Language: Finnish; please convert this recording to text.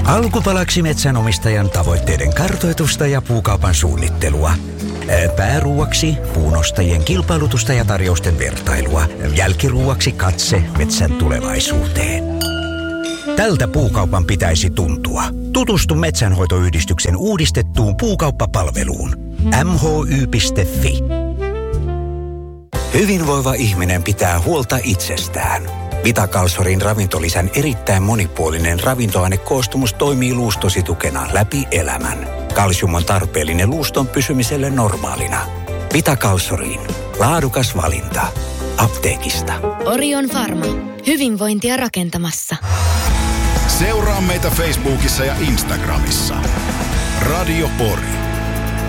Alkupalaksi metsänomistajan tavoitteiden kartoitusta ja puukaupan suunnittelua. Pääruuaksi puunostajien kilpailutusta ja tarjousten vertailua. Jälkiruuaksi katse metsän tulevaisuuteen. Tältä puukaupan pitäisi tuntua. Tutustu Metsänhoitoyhdistyksen uudistettuun puukauppapalveluun. mhy.fi. Hyvinvoiva ihminen pitää huolta itsestään. Vitakalsorin ravintolisän erittäin monipuolinen ravintoainekoostumus toimii luustositukena läpi elämän. Kalsium on tarpeellinen luuston pysymiselle normaalina. Vitakalsoriin. Laadukas valinta. Apteekista. Orion Pharma. Hyvinvointia rakentamassa. Seuraa meitä Facebookissa ja Instagramissa. Radio Pori.